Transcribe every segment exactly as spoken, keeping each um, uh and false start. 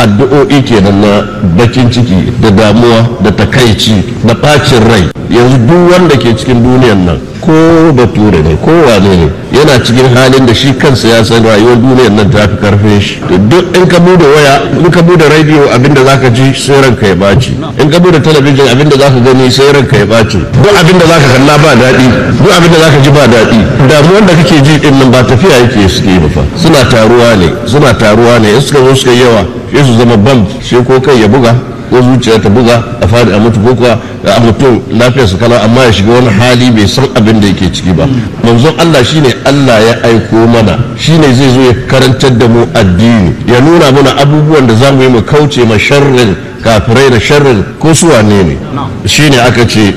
addu'o'i kenan na bakin ciki da damuwa da takaici da bacin rai. Yanzu duk wanda ke cikin duniyan nan ko bature ne ko wane ne yana cikin halin da shi kansa ya san rayuwar duniyar nan ta fi karfin shi. Duk in ka bude waya, in ka bude radio abinda zaka ji sai ranka ya baci, in ka bude talabijin abinda zaka gani sai ranka ya baci, duk abinda zaka kalla ba daɗi, duk abinda zaka ji ba daɗi. Damuwar da kake ji din nan ba tafiya yake suke ba fa, suna taruwa ne suna taruwa ne in suka zo suka yawa sai su zama bam, sai ko kai ya buga ko zuciya ta buga a fadi a mutu ko kuwa a mutum lafiyarsa kala amma ya shiga wani hali bai san abin da yake ciki ba. Manzon Allah shine Allah ya aiko mana, shine zai zo ya karantar da mu addini, ya nuna mana abubuwan da zamu yi mu kauce ma sharrin kafirai da sharrin ko su wane ne. Shine aka ce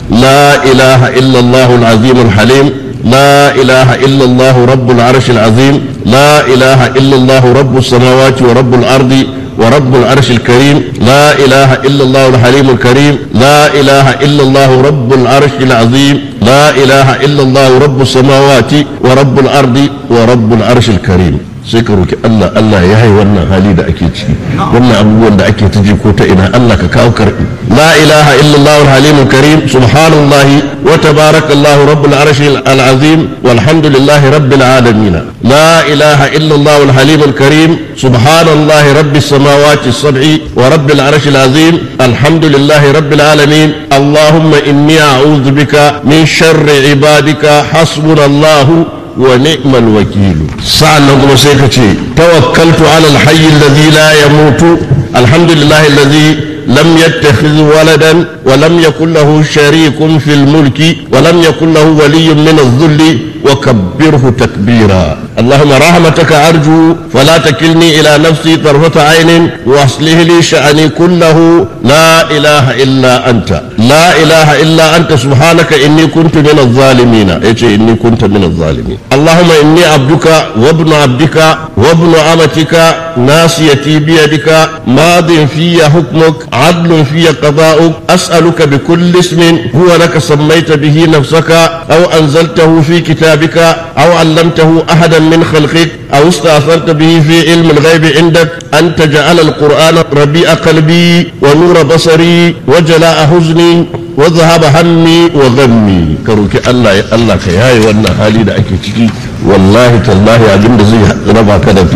la ilaha illallah al-azim al-halim, la ilaha illallah rabbul arsh al-azim, la ilaha illallah rabbus samawati wa rabbul ardi ورب العرش الكريم، لا إله إلا الله الحليم الكريم، لا إله إلا الله رب العرش العظيم، لا إله إلا الله رب السماوات ورب الأرض ورب العرش الكريم. sai ka roki Allah, Allah ya hai wannan hali da ake ciki, wannan abubuwan da ake ta ji ko ta ina, Allah ka kawo karbi. La ilaha illallah al-halim al-karim, subhanallah wa tabarakallah rabbul arsh al-azim walhamdulillahi rabbil alamin. La ilaha illallah al-halim al-karim, subhanallah rabbis samawati as-sab'i wa rabbil arsh al-azim alhamdulillahi rabbil alamin. Allahumma inni a'udhu bika min sharri ibadika hasbunallahu ونعم الوكيل. سألنا كما سيكتي توكلت على الحي الذي لا يموت الحمد لله الذي لم يتخذ ولدا ولم يكن له شريك في الملك ولم يكن له ولي من الذل وكبره تكبيرا. اللهم رحمتك أرجو فلا تكلني إلى نفسي طرفة عين واصلح لي شأني كله، لا إله إلا أنت، لا إله إلا أنت سبحانك إني كنت من الظالمين. إيش إني كنت من الظالمين. اللهم إني عبدك وابن عبدك وابن أمتك ناصيتي بيدك ماض في حكمك عدل في قضاؤك أسألك بكل اسم هو لك سميت به نفسك أو أنزلته في كتابك أو علمته أحدا من خلقك أو استأثرت به في علم الغيب عندك أن تجعل القرآن ربيع قلبي ونور بصري وجلاء حزني وذهب همي وغمي. كروك الله الله كياي وانا حالي دا أكي والله تالله أبن زي ربا كده